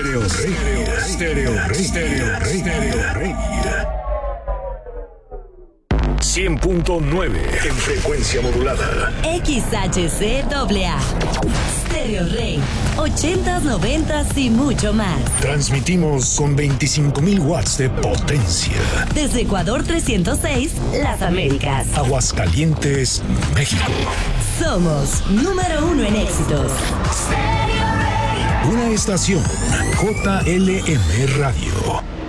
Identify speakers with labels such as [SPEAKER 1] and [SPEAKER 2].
[SPEAKER 1] Stereo Rey. Stereo Rey. Stereo Rey. Stereo Rey. 100.9 en frecuencia modulada.
[SPEAKER 2] XHCAA. Stereo Rey. 80s, 90s y mucho más.
[SPEAKER 1] Transmitimos con 25,000 watts de potencia.
[SPEAKER 2] Desde Ecuador 306, Las Américas.
[SPEAKER 1] Aguascalientes, México.
[SPEAKER 2] Somos número 1 en éxitos.
[SPEAKER 1] Una estación JLM Radio.